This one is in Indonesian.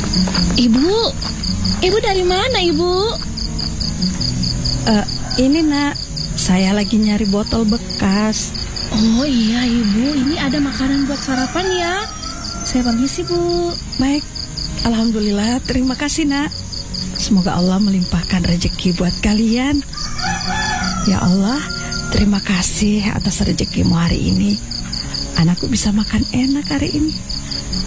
Ibu, ibu dari mana ibu? Ini nak, saya lagi nyari botol bekas. Oh iya ibu, ini ada makanan buat sarapan ya. Saya permisi bu. Baik, alhamdulillah, terima kasih nak. Semoga Allah melimpahkan rezeki buat kalian. Ya Allah, terima kasih atas rezekimu hari ini. Anakku bisa makan enak hari ini.